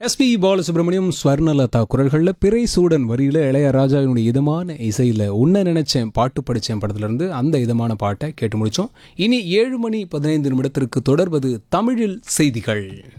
SP Balasubramaniam, Swarnalatha குரல்களில், பிறை சூடன் வரியில் இளையராஜாவினுடைய இதமான இசையில் உன்ன நினைச்சேன் பாட்டு படித்தேன் படத்திலிருந்து அந்த இதமான பாட்டை கேட்டு முடித்தோம். இனி 7 மணி 15 நிமிடத்திற்கு தொடர்வது தமிழில் செய்திகள்.